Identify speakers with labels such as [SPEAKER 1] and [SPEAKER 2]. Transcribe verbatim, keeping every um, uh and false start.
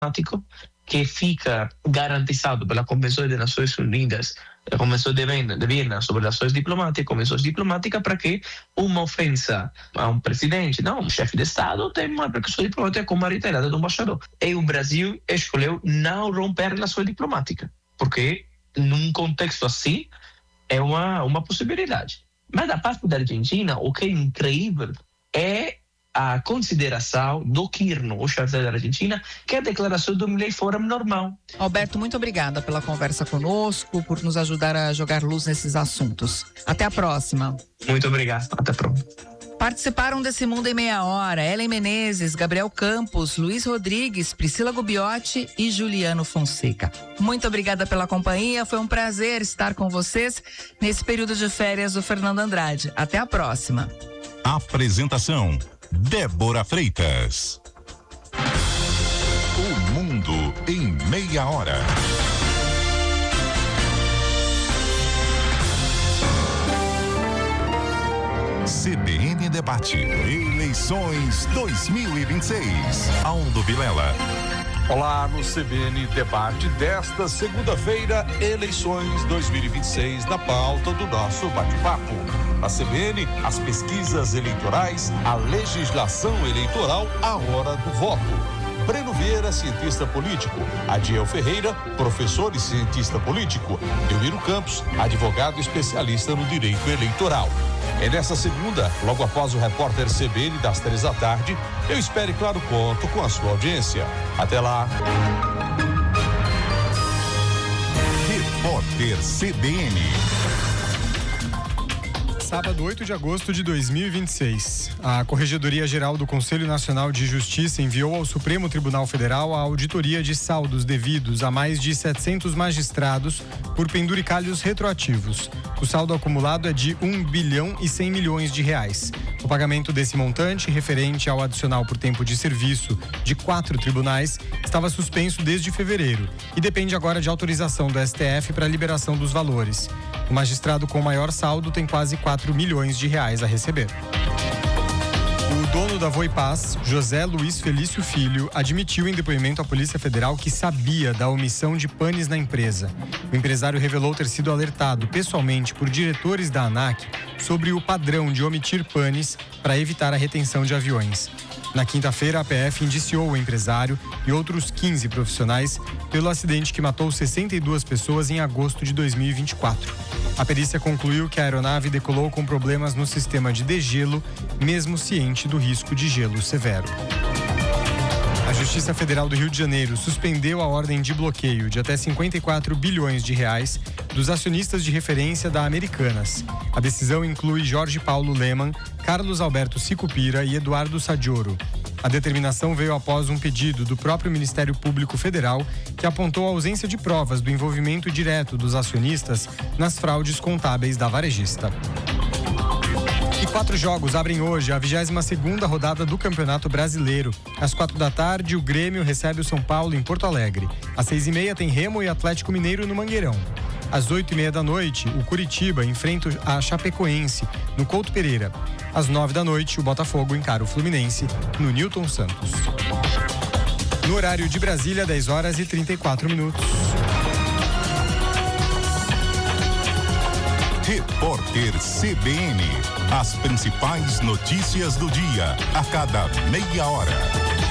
[SPEAKER 1] diplomático que fica garantizado pela Convenção das Nações Unidas, a Convenção de Viena, de Viena sobre relações diplomáticas, convenções diplomáticas, para que uma ofensa a um presidente, não, um chefe de Estado, tenha uma repercussão diplomática como a reiterada do embaixador. E o Brasil escolheu não romper relações diplomáticas, porque num contexto assim é uma, uma possibilidade. Mas da parte da Argentina, o que é incrível é a consideração do Kirchner, o chanceler da Argentina, que a declaração do Milei fora normal.
[SPEAKER 2] Alberto, muito obrigada pela conversa conosco, por nos ajudar a jogar luz nesses assuntos. Até a próxima.
[SPEAKER 1] Muito obrigado. Até a próxima.
[SPEAKER 2] Participaram desse Mundo em Meia Hora Ellen Menezes, Gabriel Campos, Luiz Rodrigues, Priscila Gubiotti e Juliano Fonseca. Muito obrigada pela companhia, foi um prazer estar com vocês nesse período de férias do Fernando Andrade. Até a próxima.
[SPEAKER 3] Apresentação: Débora Freitas. O Mundo em Meia Hora. C B N Debate. Eleições dois mil e vinte e seis. Aldo Vilela.
[SPEAKER 4] Olá, no C B N Debate desta segunda-feira, eleições dois mil e vinte e seis, na pauta do nosso bate-papo. Na C B N, as pesquisas eleitorais, a legislação eleitoral, a hora do voto. Breno Vieira, cientista político. Adiel Ferreira, professor e cientista político. Delmiro Campos, advogado especialista no direito eleitoral. É nessa segunda, logo após o repórter C B N das três da tarde, eu espero e claro conto com a sua audiência. Até lá.
[SPEAKER 3] Repórter C B N.
[SPEAKER 5] Sábado, oito de agosto de dois mil e vinte e seis. A Corregedoria Geral do Conselho Nacional de Justiça enviou ao Supremo Tribunal Federal a auditoria de saldos devidos a mais de setecentos magistrados por penduricalhos retroativos. O saldo acumulado é de um bilhão e cem milhões de reais. O pagamento desse montante, referente ao adicional por tempo de serviço de quatro tribunais, estava suspenso desde fevereiro e depende agora de autorização do S T F para a liberação dos valores. O magistrado com maior saldo tem quase quatro milhões de reais a receber. O dono da Voipaz, José Luiz Felício Filho, admitiu em depoimento à Polícia Federal que sabia da omissão de panes na empresa. O empresário revelou ter sido alertado pessoalmente por diretores da ANAC sobre o padrão de omitir panes para evitar a retenção de aviões. Na quinta-feira, a P F indiciou o empresário e outros quinze profissionais pelo acidente que matou sessenta e duas pessoas em agosto de dois mil e vinte e quatro. A perícia concluiu que a aeronave decolou com problemas no sistema de degelo, mesmo ciente do risco de gelo severo. A Justiça Federal do Rio de Janeiro suspendeu a ordem de bloqueio de até cinquenta e quatro bilhões de reais dos acionistas de referência da Americanas. A decisão inclui Jorge Paulo Lemann, Carlos Alberto Sicupira e Eduardo Sadioro. A determinação veio após um pedido do próprio Ministério Público Federal, que apontou a ausência de provas do envolvimento direto dos acionistas nas fraudes contábeis da varejista. E quatro jogos abrem hoje a vigésima segunda rodada do Campeonato Brasileiro. Às quatro da tarde, o Grêmio recebe o São Paulo em Porto Alegre. Às seis e meia tem Remo e Atlético Mineiro no Mangueirão. Às oito e meia da noite, o Curitiba enfrenta a Chapecoense, no Couto Pereira. Às nove da noite, o Botafogo encara o Fluminense, no Newton Santos. No horário de Brasília, dez horas e trinta e quatro minutos.
[SPEAKER 3] Repórter C B N. As principais notícias do dia, a cada meia hora.